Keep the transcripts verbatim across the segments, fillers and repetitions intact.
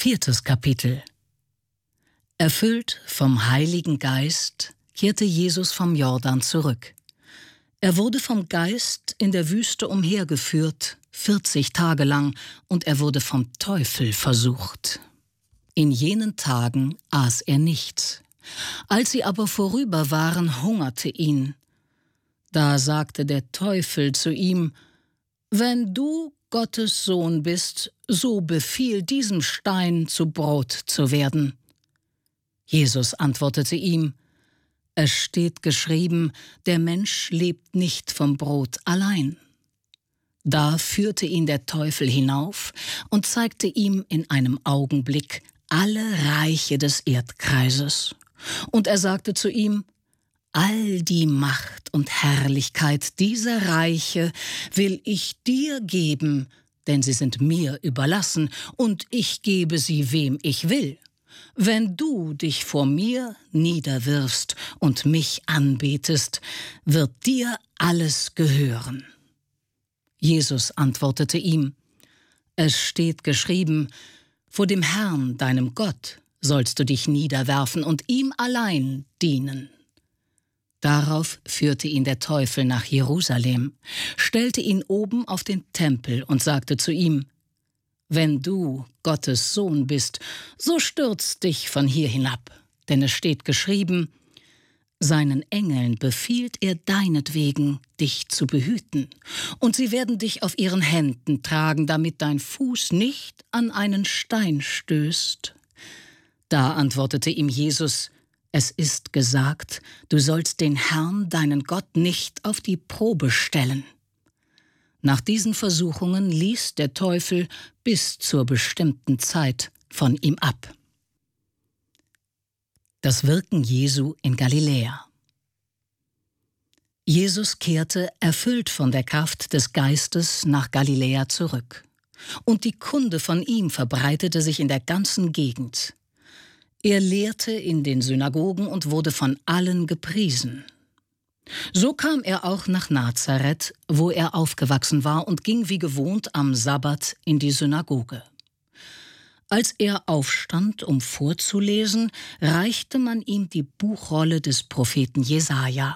Viertes Kapitel. Erfüllt vom Heiligen Geist kehrte Jesus vom Jordan zurück. Er wurde vom Geist in der Wüste umhergeführt, vierzig Tage lang, und er wurde vom Teufel versucht. In jenen Tagen aß er nichts. Als sie aber vorüber waren, hungerte ihn. Da sagte der Teufel zu ihm: »Wenn du Gottes Sohn bist, so befiehl diesem Stein zu Brot zu werden.« Jesus antwortete ihm: »Es steht geschrieben, der Mensch lebt nicht vom Brot allein.« Da führte ihn der Teufel hinauf und zeigte ihm in einem Augenblick alle Reiche des Erdkreises. Und er sagte zu ihm: »All die Macht und Herrlichkeit dieser Reiche will ich dir geben, denn sie sind mir überlassen, und ich gebe sie wem ich will. Wenn du dich vor mir niederwirfst und mich anbetest, wird dir alles gehören.« Jesus antwortete ihm: »Es steht geschrieben, vor dem Herrn, deinem Gott, sollst du dich niederwerfen und ihm allein dienen.« Darauf führte ihn der Teufel nach Jerusalem, stellte ihn oben auf den Tempel und sagte zu ihm: »Wenn du Gottes Sohn bist, so stürz dich von hier hinab, denn es steht geschrieben, seinen Engeln befiehlt er deinetwegen, dich zu behüten, und sie werden dich auf ihren Händen tragen, damit dein Fuß nicht an einen Stein stößt.« Da antwortete ihm Jesus: »Es ist gesagt, du sollst den Herrn, deinen Gott, nicht auf die Probe stellen.« Nach diesen Versuchungen ließ der Teufel bis zur bestimmten Zeit von ihm ab. Das Wirken Jesu in Galiläa. Jesus kehrte, erfüllt von der Kraft des Geistes, nach Galiläa zurück. Und die Kunde von ihm verbreitete sich in der ganzen Gegend. Er lehrte in den Synagogen und wurde von allen gepriesen. So kam er auch nach Nazareth, wo er aufgewachsen war, und ging wie gewohnt am Sabbat in die Synagoge. Als er aufstand, um vorzulesen, reichte man ihm die Buchrolle des Propheten Jesaja.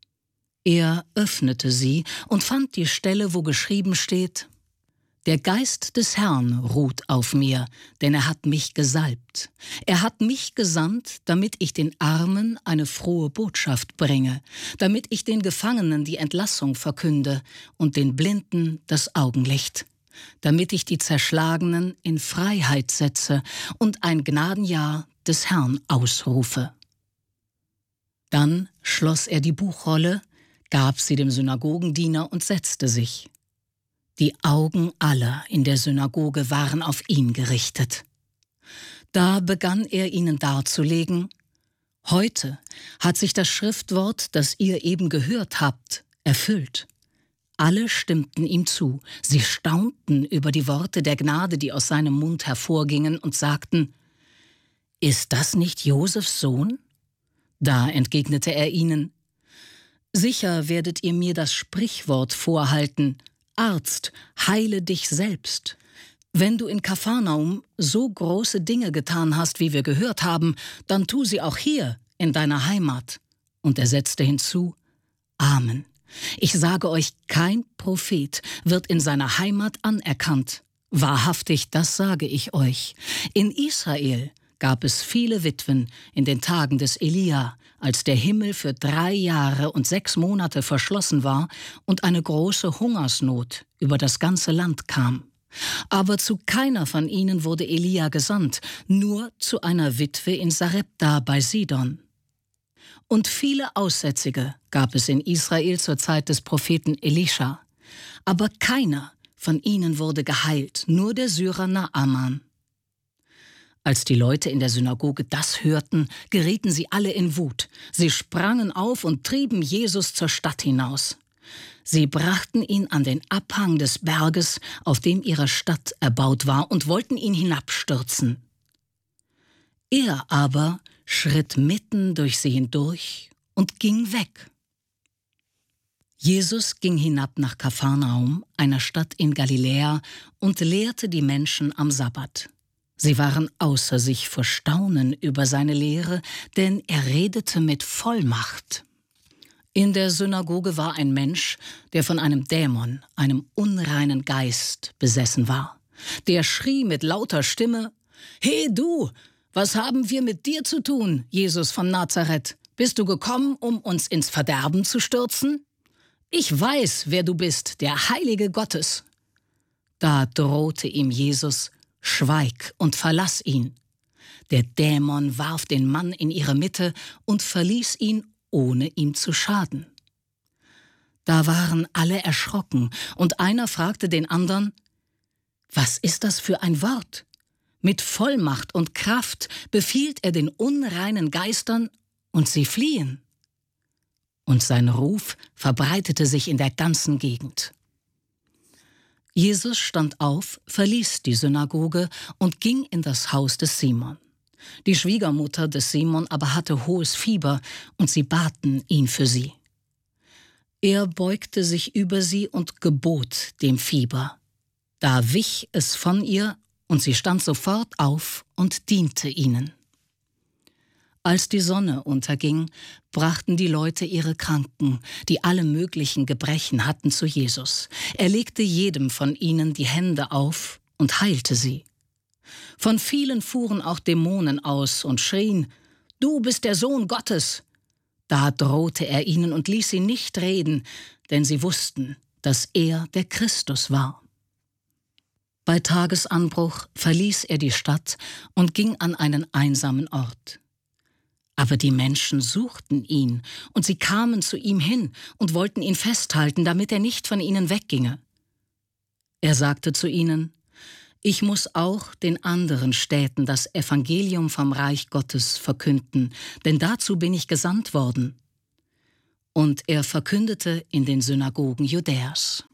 Er öffnete sie und fand die Stelle, wo geschrieben steht: »Der Geist des Herrn ruht auf mir, denn er hat mich gesalbt. Er hat mich gesandt, damit ich den Armen eine frohe Botschaft bringe, damit ich den Gefangenen die Entlassung verkünde und den Blinden das Augenlicht, damit ich die Zerschlagenen in Freiheit setze und ein Gnadenjahr des Herrn ausrufe.« Dann schloss er die Buchrolle, gab sie dem Synagogendiener und setzte sich. Die Augen aller in der Synagoge waren auf ihn gerichtet. Da begann er ihnen darzulegen: »Heute hat sich das Schriftwort, das ihr eben gehört habt, erfüllt.« Alle stimmten ihm zu. Sie staunten über die Worte der Gnade, die aus seinem Mund hervorgingen, und sagten: »Ist das nicht Josefs Sohn?« Da entgegnete er ihnen: »Sicher werdet ihr mir das Sprichwort vorhalten: Arzt, heile dich selbst. Wenn du in Kapharnaum so große Dinge getan hast, wie wir gehört haben, dann tu sie auch hier in deiner Heimat.« Und er setzte hinzu: »Amen. Ich sage euch, kein Prophet wird in seiner Heimat anerkannt. Wahrhaftig, das sage ich euch. In Israel gab es viele Witwen in den Tagen des Elia, als der Himmel für drei Jahre und sechs Monate verschlossen war und eine große Hungersnot über das ganze Land kam. Aber zu keiner von ihnen wurde Elia gesandt, nur zu einer Witwe in Sarepta bei Sidon. Und viele Aussätzige gab es in Israel zur Zeit des Propheten Elisha. Aber keiner von ihnen wurde geheilt, nur der Syrer Naaman. Als die Leute in der Synagoge das hörten, gerieten sie alle in Wut. Sie sprangen auf und trieben Jesus zur Stadt hinaus. Sie brachten ihn an den Abhang des Berges, auf dem ihre Stadt erbaut war, und wollten ihn hinabstürzen. Er aber schritt mitten durch sie hindurch und ging weg. Jesus ging hinab nach Kapharnaum, einer Stadt in Galiläa, und lehrte die Menschen am Sabbat. Sie waren außer sich vor Staunen über seine Lehre, denn er redete mit Vollmacht. In der Synagoge war ein Mensch, der von einem Dämon, einem unreinen Geist, besessen war. Der schrie mit lauter Stimme: »He du, was haben wir mit dir zu tun, Jesus von Nazareth? Bist du gekommen, um uns ins Verderben zu stürzen? Ich weiß, wer du bist, der Heilige Gottes.« Da drohte ihm Jesus: »Schweig und verlass ihn.« Der Dämon warf den Mann in ihre Mitte und verließ ihn, ohne ihm zu schaden. Da waren alle erschrocken, und einer fragte den anderen: »Was ist das für ein Wort? Mit Vollmacht und Kraft befiehlt er den unreinen Geistern, und sie fliehen.« Und sein Ruf verbreitete sich in der ganzen Gegend. Jesus stand auf, verließ die Synagoge und ging in das Haus des Simon. Die Schwiegermutter des Simon aber hatte hohes Fieber, und sie baten ihn für sie. Er beugte sich über sie und gebot dem Fieber. Da wich es von ihr, und sie stand sofort auf und diente ihnen. Als die Sonne unterging, brachten die Leute ihre Kranken, die alle möglichen Gebrechen hatten, zu Jesus. Er legte jedem von ihnen die Hände auf und heilte sie. Von vielen fuhren auch Dämonen aus und schrien: »Du bist der Sohn Gottes!« Da drohte er ihnen und ließ sie nicht reden, denn sie wussten, dass er der Christus war. Bei Tagesanbruch verließ er die Stadt und ging an einen einsamen Ort. Aber die Menschen suchten ihn, und sie kamen zu ihm hin und wollten ihn festhalten, damit er nicht von ihnen wegginge. Er sagte zu ihnen: »Ich muss auch den anderen Städten das Evangelium vom Reich Gottes verkünden, denn dazu bin ich gesandt worden.« Und er verkündete in den Synagogen Judäas.